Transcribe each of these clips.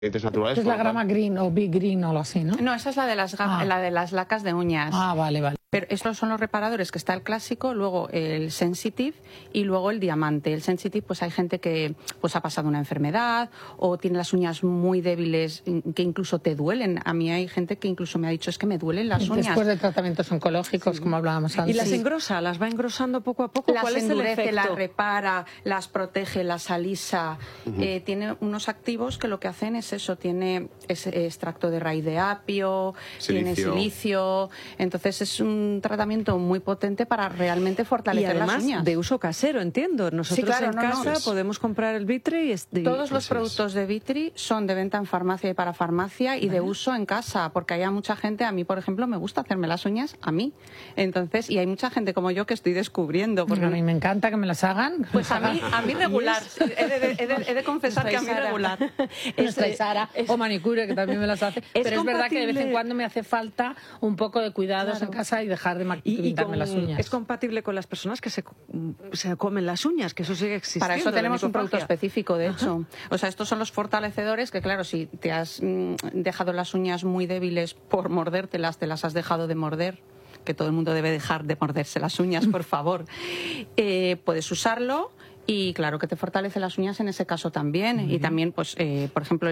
ingredientes naturales. Es la grama green o big green o algo así, ¿no? No, esa es la de las lacas de uñas. Ah, vale, vale. Pero estos son los reparadores, que está el clásico, luego el sensitive y luego el diamante. El sensitive, pues hay gente que pues ha pasado una enfermedad o tiene las uñas muy débiles que incluso te duelen. A mí hay gente que incluso me ha dicho, es que me duelen las uñas. Después de tratamientos oncológicos, como hablábamos antes. ¿Y las engrosa? ¿Las va engrosando poco a poco? Las ¿Cuál es el endurece, efecto? las repara, las protege, las alisa. Tiene unos activos que lo que hacen es eso, tiene extracto de raíz de apio, tiene silicio. Entonces es un tratamiento muy potente para realmente fortalecer las uñas. Y además de uso casero, entiendo. Nosotros sí, claro, en casa podemos comprar el Vitri. Todos los productos de Vitri son de venta en farmacia y para farmacia y de uso en casa, porque hay mucha gente, a mí por ejemplo me gusta hacerme las uñas a mí. Entonces, y hay mucha gente como yo que estoy descubriendo. Porque a mí me encanta que me las hagan. Pues a mí regular. He de confesar que a mí regular. Nuestra Sara o manicure, que también me las hace. Pero es verdad que de vez en cuando me hace falta un poco de cuidados en casa y dejar de pintarme las uñas. ¿Es compatible con las personas que se comen las uñas? Que eso sigue existiendo. Para eso tenemos un producto específico, de hecho. O sea, estos son los fortalecedores que, claro, si te has dejado las uñas muy débiles por mordértelas, te las has dejado de morder, que todo el mundo debe dejar de morderse las uñas, por favor. Puedes usarlo. Y claro que te fortalece las uñas en ese caso también. Y también, pues, por ejemplo,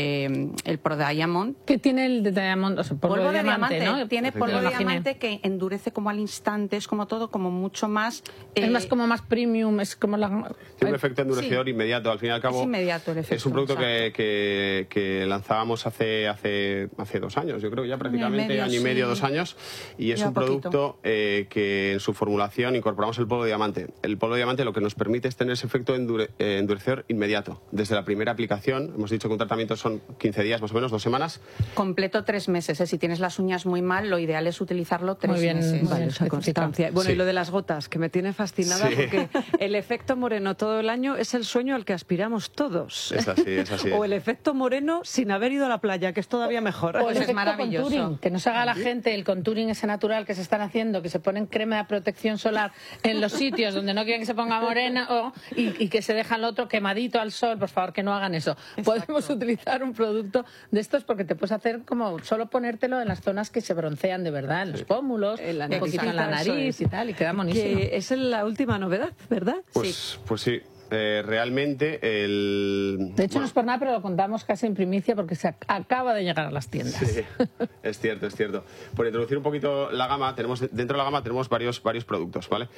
el Pro Diamond. ¿Qué tiene el de Diamond? O sea, polvo de diamante, ¿no? Tiene polvo de diamante que endurece como al instante, es como todo, como mucho más... es más como más premium, es como la... Tiene un efecto endurecedor inmediato, al fin y al cabo. Es inmediato el efecto. Es un producto que lanzábamos hace 2 años, yo creo ya prácticamente, año y medio, 2 años. Y es un producto que en su formulación incorporamos el polvo de diamante. El polvo de diamante lo que nos permite es tener ese efecto endurecedor inmediato. Desde la primera aplicación, hemos dicho que un tratamiento son 15 días más o menos, 2 semanas. Completo 3 meses. Si tienes las uñas muy mal, lo ideal es utilizarlo 3 meses. Vale, esa constancia. Bueno, y lo de las gotas, que me tiene fascinada porque el efecto moreno todo el año es el sueño al que aspiramos todos. Es así, es así. O el efecto moreno sin haber ido a la playa, que es todavía mejor. O el efecto contouring, que nos haga la gente el contouring ese natural que se están haciendo, que se ponen crema de protección solar en los sitios donde no quieren que se ponga morena y que se deja el otro quemadito al sol. Por favor, que no hagan eso. Podemos utilizar un producto de estos porque te puedes hacer como solo ponértelo en las zonas que se broncean de verdad, en los pómulos, un poquito en la nariz y tal, y queda buenísimo. Que es la última novedad, ¿verdad? Pues sí. Realmente De hecho, no es por nada, pero lo contamos casi en primicia porque se acaba de llegar a las tiendas. Sí, es cierto, es cierto. Por introducir un poquito la gama, dentro de la gama tenemos varios productos, ¿vale?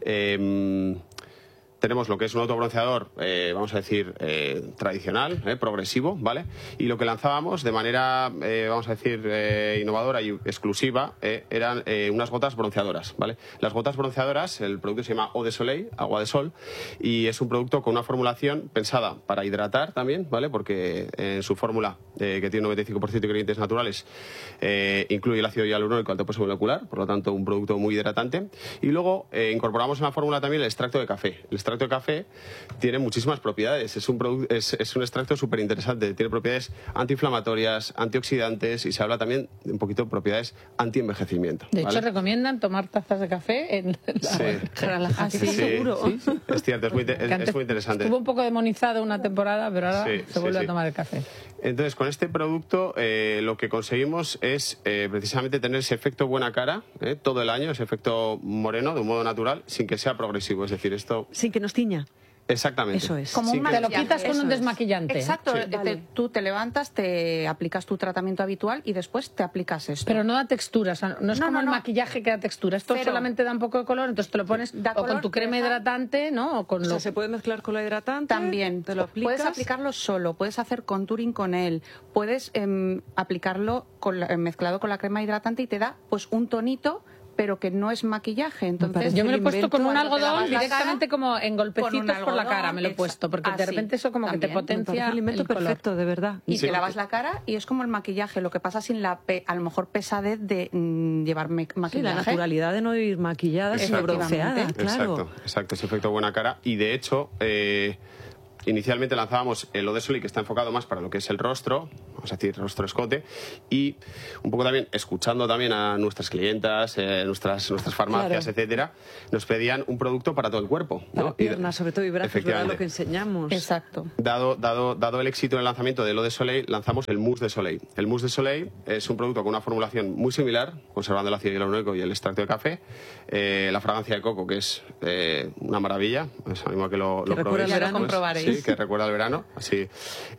Tenemos lo que es un autobronceador, vamos a decir, tradicional, progresivo, ¿vale? Y lo que lanzábamos de manera, vamos a decir, innovadora y exclusiva, eran unas gotas bronceadoras, ¿vale? Las gotas bronceadoras, el producto se llama Eau de Soleil, agua de sol, y es un producto con una formulación pensada para hidratar también, ¿vale? Porque en su fórmula, que tiene un 95% de ingredientes naturales, incluye el ácido hialurónico alto peso molecular, por lo tanto, un producto muy hidratante. Y luego incorporamos en la fórmula también el extracto de café. El extracto de café tiene muchísimas propiedades, es un extracto súper interesante, tiene propiedades antiinflamatorias, antioxidantes y se habla también de un poquito de propiedades antienvejecimiento. De hecho, recomiendan tomar tazas de café en relajarse, seguro. Sí. Es cierto, es muy interesante. Estuvo un poco demonizado una temporada, pero ahora se vuelve a tomar el café. Entonces, con este producto lo que conseguimos es precisamente tener ese efecto buena cara todo el año, ese efecto moreno de un modo natural, sin que sea progresivo. Es decir, esto... Sin que nos tiña. Exactamente. Eso es. Como te lo quitas con un desmaquillante. Exacto. Sí. Tú te levantas, te aplicas tu tratamiento habitual y después te aplicas esto. Pero no da textura, o sea, no es como el maquillaje que da textura. Esto solamente da un poco de color, entonces te lo pones con tu crema hidratante, ¿no? O sea, se puede mezclar con la hidratante. También. Te lo aplicas. Puedes aplicarlo solo, puedes hacer contouring con él, puedes aplicarlo mezclado con la crema hidratante y te da pues un tonito, pero que no es maquillaje. Entonces, yo me lo he puesto con un algodón directamente como en golpecitos por la cara, me lo he puesto, porque de repente eso como que te potencia el invento perfecto, de verdad. Y te lavas la cara y es como el maquillaje, lo que pasa sin la a lo mejor pesadez de llevar maquillaje. Sí, la naturalidad de no ir maquillada, sino bronceada, claro. Exacto, ese efecto buena cara. Y de hecho... inicialmente lanzábamos el Eau de Soleil, que está enfocado más para lo que es el rostro, vamos a decir, nuestro escote, y un poco también escuchando también a nuestras clientas, nuestras farmacias, etcétera, nos pedían un producto para todo el cuerpo, ¿no? Para piernas, sobre todo, y brazos, ¿verdad? Lo que enseñamos. Exacto. Dado el éxito en el lanzamiento de L'Eau de Soleil, lanzamos el Mousse de Soleil. El Mousse de Soleil es un producto con una formulación muy similar, conservando el ácido hialurónico y el extracto de café, la fragancia de coco, que es una maravilla, os animo a que lo probéis. Ya lo comprobaréis. Sí, que recuerda el verano, así.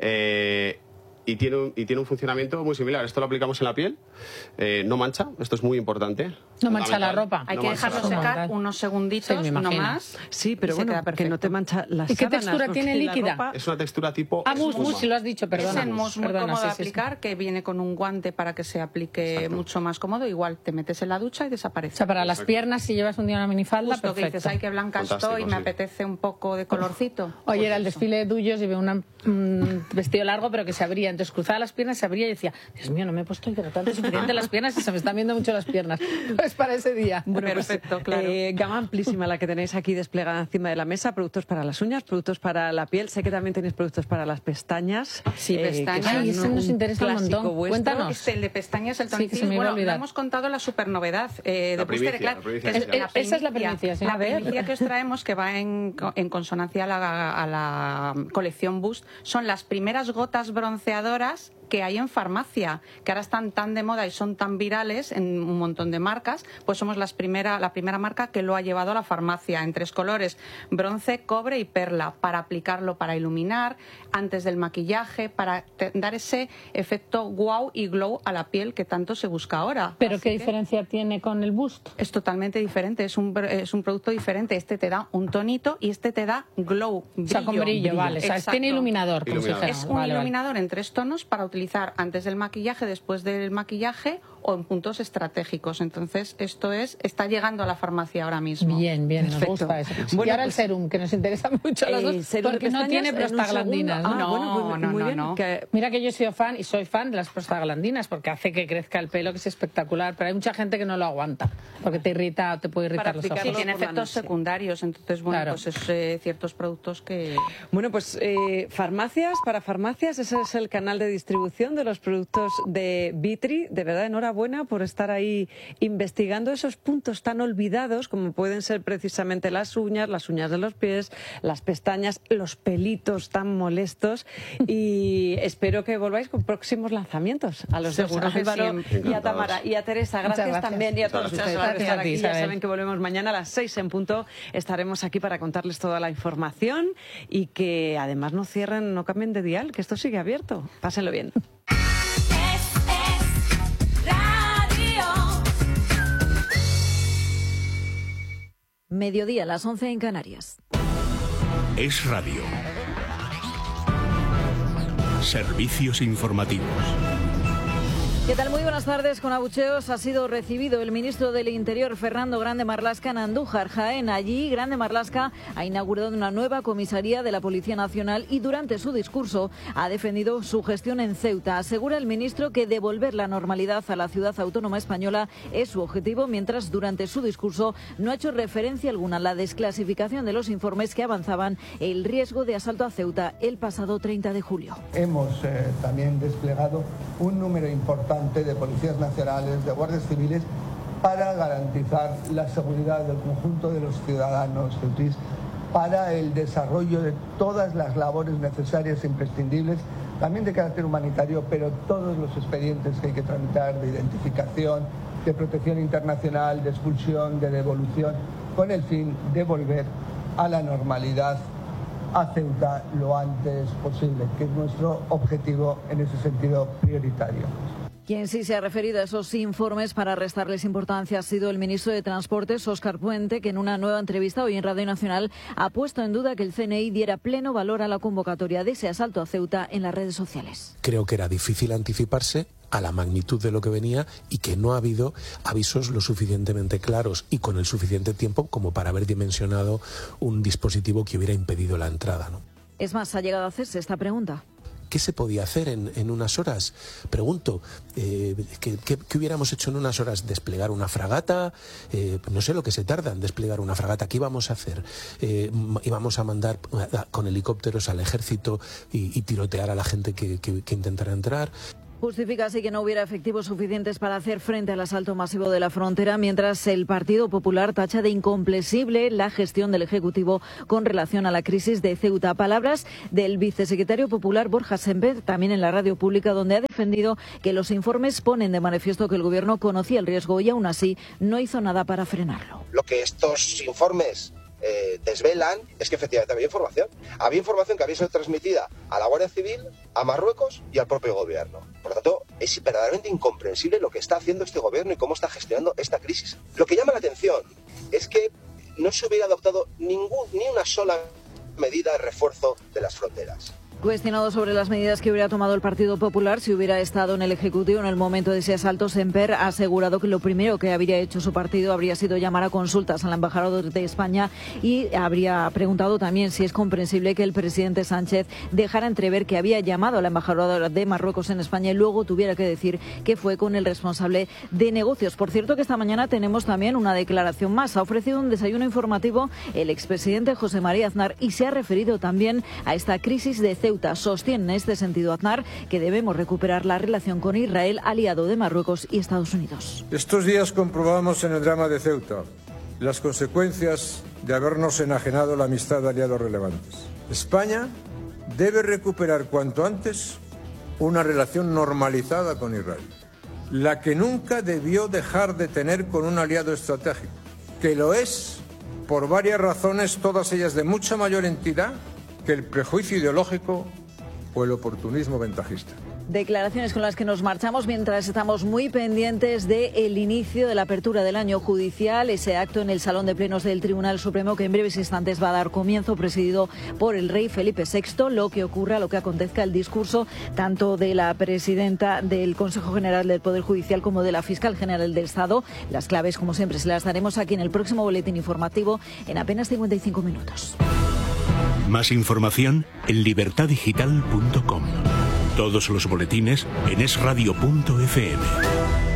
Y tiene un funcionamiento muy similar. Esto lo aplicamos en la piel, no mancha, esto es muy importante. No mancha la ropa. Hay que dejarlo secar unos segunditos, no más. Sí, pero bueno, que no te mancha las sábanas. ¿Y qué textura tiene líquida? Es una textura tipo mousse, si lo has dicho, perdona. Es el mousse muy cómodo de aplicar, que viene con un guante para que se aplique mucho más cómodo. Igual te metes en la ducha y desaparece. O sea, para las piernas, si llevas un día una minifalda, justo perfecto. que dices, ay, qué blanca estoy, me apetece un poco de colorcito. Oye, era el desfile de Dullos, llevé un vestido largo, pero que se abría. Entonces cruzaba las piernas, se abría y decía, Dios mío, no me he puesto hidratante suficiente las piernas y se me están viendo mucho las piernas. Pues para ese día. Bueno, perfecto, pues, claro. Gama amplísima la que tenéis aquí desplegada encima de la mesa, productos para las uñas, productos para la piel, sé que también tenéis productos para las pestañas. Sí, pestañas. Ay, eso nos interesa un montón. Vuestro. Cuéntanos. El de pestañas, el Sí, que se me Tonic. iba a Bueno, olvidar. hemos contado la supernovedad de Buster Eclat. Esa es la primicia, sí. La primicia que os traemos, que va en consonancia a la colección Boost, son las primeras gotas bronceadoras que hay en farmacia, que ahora están tan de moda y son tan virales en un montón de marcas, pues somos la primera marca que lo ha llevado a la farmacia en 3 colores, bronce, cobre y perla, para aplicarlo, para iluminar antes del maquillaje, para dar ese efecto wow y glow a la piel que tanto se busca ahora. ¿Pero Así qué que diferencia tiene con el Boost? es totalmente diferente, es un producto diferente. Este te da un tonito y este te da glow, brillo. O sea, con brillo, vale. O sea, Exacto. tiene iluminador, como si dijera. Es un iluminador en 3 tonos para utilizar antes del maquillaje, después del maquillaje o en puntos estratégicos. Entonces, está llegando a la farmacia ahora mismo. Bien, nos Perfecto. gusta eso. Bueno, y ahora pues, el serum, que nos interesa mucho a los dos, porque no tiene prostaglandinas. Muy bien. No. Mira que yo soy fan de las prostaglandinas, porque hace que crezca el pelo, que es espectacular, pero hay mucha gente que no lo aguanta, porque te irrita, te puede irritar los ojos. Sí, tiene efectos secundarios, entonces, bueno, Claro. pues es ciertos productos que... Bueno, pues para farmacias, ese es el canal de distribución de los productos de Vitri. De verdad, enhorabuena por estar ahí investigando esos puntos tan olvidados como pueden ser precisamente las uñas de los pies, las pestañas, los pelitos tan molestos, y espero que volváis con próximos lanzamientos. A los dos, a Álvaro y a Tamara y a Teresa. Gracias también, y a todos ustedes por estar aquí. Ya saben que volvemos mañana a las 6 en punto. Estaremos aquí para contarles toda la información y que además no cierren, no cambien de dial, que esto sigue abierto. Pásenlo bien. Mediodía, las 11 en Canarias. Es Radio. Servicios informativos. ¿Qué tal? Muy buenas tardes. Con abucheos ha sido recibido el ministro del Interior, Fernando Grande Marlaska, en Andújar, Jaén. Allí, Grande Marlaska ha inaugurado una nueva comisaría de la Policía Nacional y durante su discurso ha defendido su gestión en Ceuta. Asegura el ministro que devolver la normalidad a la ciudad autónoma española es su objetivo, mientras durante su discurso no ha hecho referencia alguna a la desclasificación de los informes que avanzaban el riesgo de asalto a Ceuta el pasado 30 de julio. Hemos también desplegado un número importante de policías nacionales, de guardias civiles, para garantizar la seguridad del conjunto de los ciudadanos ceutís, para el desarrollo de todas las labores necesarias e imprescindibles, también de carácter humanitario, pero todos los expedientes que hay que tramitar de identificación, de protección internacional, de expulsión, de devolución, con el fin de volver a la normalidad a Ceuta lo antes posible, que es nuestro objetivo en ese sentido prioritario. Quien sí se ha referido a esos informes para restarles importancia ha sido el ministro de Transportes, Óscar Puente, que en una nueva entrevista hoy en Radio Nacional ha puesto en duda que el CNI diera pleno valor a la convocatoria de ese asalto a Ceuta en las redes sociales. Creo que era difícil anticiparse a la magnitud de lo que venía y que no ha habido avisos lo suficientemente claros y con el suficiente tiempo como para haber dimensionado un dispositivo que hubiera impedido la entrada, ¿no? Es más, ha llegado a hacerse esta pregunta. ¿qué se podía hacer en unas horas? Pregunto, ¿qué hubiéramos hecho en unas horas? ¿Desplegar una fragata? No sé lo que se tarda en desplegar una fragata. ¿Qué íbamos a hacer? ¿Íbamos a mandar con helicópteros al ejército y tirotear a la gente que intentara entrar? Justifica así que no hubiera efectivos suficientes para hacer frente al asalto masivo de la frontera, mientras el Partido Popular tacha de incomprensible la gestión del Ejecutivo con relación a la crisis de Ceuta. Palabras del vicesecretario popular Borja Semper, también en la radio pública, donde ha defendido que los informes ponen de manifiesto que el Gobierno conocía el riesgo y aún así no hizo nada para frenarlo. Lo que estos informes desvelan es que efectivamente había información. Había información que había sido transmitida a la Guardia Civil, a Marruecos y al propio gobierno. Por lo tanto, es verdaderamente incomprensible lo que está haciendo este gobierno y cómo está gestionando esta crisis. Lo que llama la atención es que no se hubiera adoptado ni una sola medida de refuerzo de las fronteras. Cuestionado sobre las medidas que hubiera tomado el Partido Popular si hubiera estado en el Ejecutivo en el momento de ese asalto, Semper ha asegurado que lo primero que habría hecho su partido habría sido llamar a consultas al embajador de España y habría preguntado también si es comprensible que el presidente Sánchez dejara entrever que había llamado al embajador de Marruecos en España y luego tuviera que decir que fue con el responsable de negocios. Por cierto, que esta mañana tenemos también una declaración más. Ha ofrecido un desayuno informativo el expresidente José María Aznar y se ha referido también a esta crisis de Ceuta. Sostiene en este sentido Aznar que debemos recuperar la relación con Israel, aliado de Marruecos y Estados Unidos. Estos días comprobamos en el drama de Ceuta las consecuencias de habernos enajenado la amistad de aliados relevantes. España debe recuperar cuanto antes una relación normalizada con Israel, la que nunca debió dejar de tener con un aliado estratégico, que lo es por varias razones, todas ellas de mucha mayor entidad que el prejuicio ideológico o el oportunismo ventajista. Declaraciones con las que nos marchamos mientras estamos muy pendientes del inicio de la apertura del año judicial, ese acto en el Salón de Plenos del Tribunal Supremo que en breves instantes va a dar comienzo, presidido por el rey Felipe VI. Lo que ocurra, lo que acontezca, el discurso tanto de la presidenta del Consejo General del Poder Judicial como de la Fiscal General del Estado. Las claves, como siempre, se las daremos aquí en el próximo boletín informativo en apenas 55 minutos. Más información en libertaddigital.com. Todos los boletines en esradio.fm.